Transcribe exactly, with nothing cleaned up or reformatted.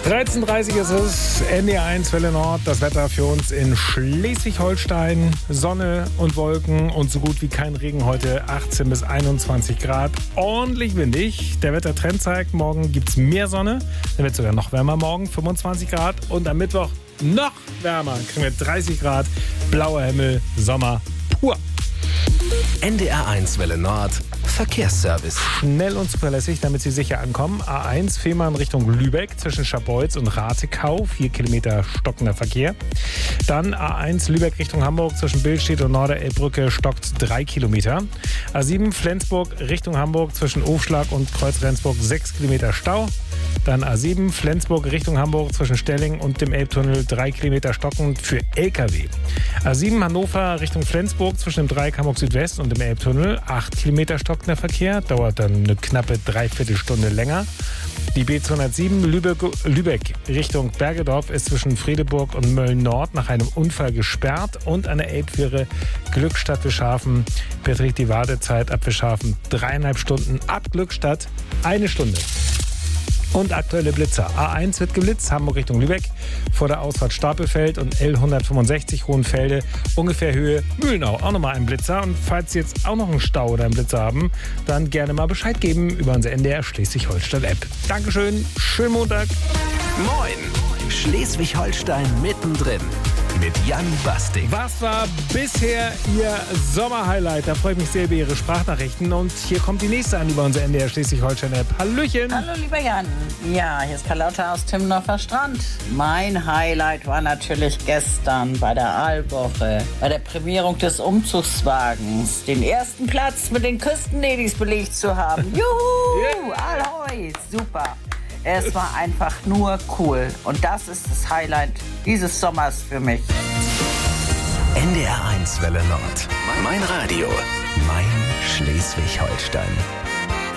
dreizehn Uhr dreißig ist es, N D R eins Welle Nord, das Wetter für uns in Schleswig-Holstein. Sonne und Wolken und so gut wie kein Regen heute, achtzehn bis einundzwanzig Grad. Ordentlich windig. Der Wettertrend zeigt, morgen gibt es mehr Sonne. Dann wird es sogar noch wärmer morgen, fünfundzwanzig Grad. Und am Mittwoch noch wärmer, kriegen wir dreißig Grad, blauer Himmel, Sommer pur. N D R eins Welle Nord, Verkehrsservice. Schnell und zuverlässig, damit Sie sicher ankommen. A eins Fehmarn Richtung Lübeck zwischen Scharbeutz und Rathekau. Vier Kilometer stockender Verkehr. Dann A eins Lübeck Richtung Hamburg zwischen Billstedt und Norderelbbrücke stockt drei Kilometer. A sieben Flensburg Richtung Hamburg zwischen Ofschlag und Kreuz-Rendsburg sechs Kilometer Stau. Dann A sieben Flensburg Richtung Hamburg zwischen Stelling und dem Elbtunnel drei Kilometer stockend für L K W. A sieben Hannover Richtung Flensburg zwischen dem Dreieck Hamburg Südwest und dem Elbtunnel acht Kilometer stockender Verkehr, dauert dann eine knappe Dreiviertelstunde länger. Die B zweihundertsieben Lübeck, Lübeck Richtung Bergedorf ist zwischen Fredeburg und Mölln-Nord nach einem Unfall gesperrt und an der Elbfähre Glückstadt Wischhafen beträgt die Wartezeit ab Wischhafen dreieinhalb Stunden, ab Glückstadt eine Stunde. Und aktuelle Blitzer. A eins wird geblitzt, Hamburg Richtung Lübeck, vor der Ausfahrt Stapelfeld und L hundertfünfundsechzig Hohenfelde, ungefähr Höhe Mühlenau. Auch nochmal ein Blitzer. Und falls Sie jetzt auch noch einen Stau oder einen Blitzer haben, dann gerne mal Bescheid geben über unsere N D R Schleswig-Holstein-App. Dankeschön, schönen Montag. Moin, Schleswig-Holstein mittendrin. Mit Jan Basting. Was war bisher Ihr Sommerhighlight? Da freue ich mich sehr über Ihre Sprachnachrichten. Und hier kommt die nächste an über unsere N D R Schleswig-Holstein-App. Hallöchen. Hallo, lieber Jan. Ja, hier ist Carlotta aus Timmendorfer Strand. Mein Highlight war natürlich gestern bei der Aalwoche, bei der Prämierung des Umzugswagens, den ersten Platz mit den Küstennedis belegt zu haben. Juhu! Yeah. Ahoi! Super. Es war einfach nur cool. Und das ist das Highlight dieses Sommers für mich. N D R eins Welle Nord. Mein Radio. Mein Schleswig-Holstein.